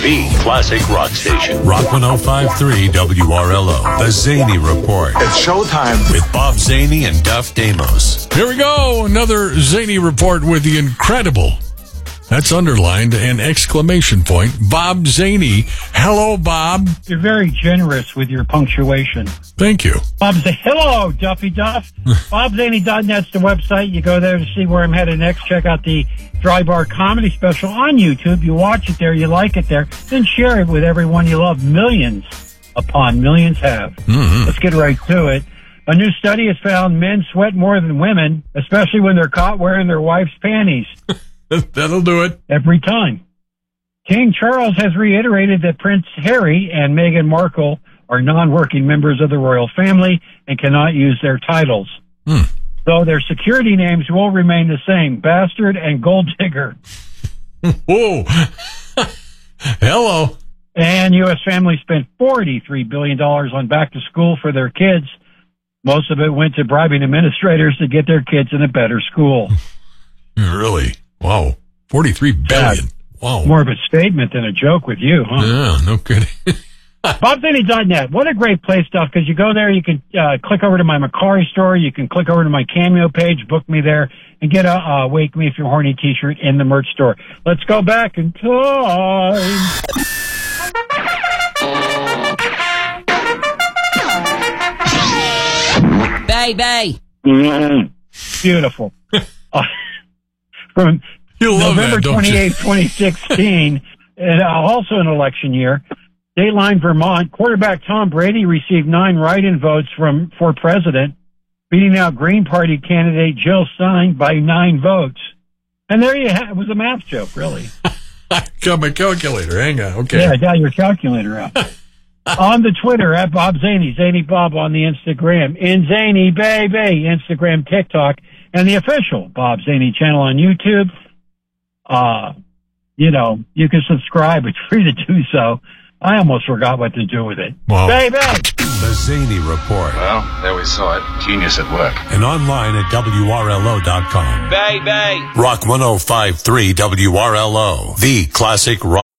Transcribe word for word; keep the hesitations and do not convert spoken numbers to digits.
the classic rock station. Rock one oh five point three W R L O. The Zany Report. It's showtime. With Bob Zany and Duff Damos. Here we go. Another Zany Report with the incredible, that's underlined, an exclamation point, Bob Zany. Hello, Bob. You're very generous with your punctuation. Thank you. Bob Zany. Hello, Duffy Duff. Bob Zany dot net's the website. You go there to see where I'm headed next. Check out the Dry Bar Comedy Special on YouTube. You watch it there. You like it there. Then share it with everyone you love. Millions upon millions have. Mm-hmm. Let's get right to it. A new study has found men sweat more than women, especially when they're caught wearing their wife's panties. That'll do it. Every time. King Charles has reiterated that Prince Harry and Meghan Markle are non-working members of the royal family and cannot use their titles. Hmm. Though their security names will remain the same, Bastard and Gold Digger. Whoa. Hello. And U S families spent forty-three billion dollars on back to school for their kids. Most of it went to bribing administrators to get their kids in a better school. Really? Wow. forty-three billion dollars. Wow. More of a statement than a joke with you, huh? Yeah, no kidding. Bob Zany dot net. What a great place, stuff, because you go there, you can uh, click over to my Macari store, you can click over to my Cameo page, book me there, and get a uh, Wake Me If You're Horny t-shirt in the merch store. Let's go back in time. Baby. Mm, beautiful. uh, from You'll love November that, don't twenty-eighth, twenty sixteen, and uh, also an election year, Dateline, Vermont, quarterback Tom Brady received nine write-in votes from for president, beating out Green Party candidate Jill Stein by nine votes. And there you have it. Was a math joke, really. Got my calculator. Hang on. Okay. Yeah, I got your calculator out. On the Twitter, at Bob Zany, Zany Bob on the Instagram, in Zany Baby, Instagram, TikTok, and the official Bob Zany channel on YouTube. Uh, you know, you can subscribe. It's free to do so. I almost forgot what to do with it. Wow. Baby! The Zany Report. Well, there we saw it. Genius at work. And online at W R L O dot com. Baby. Rock one oh five point three W R L O. The classic rock.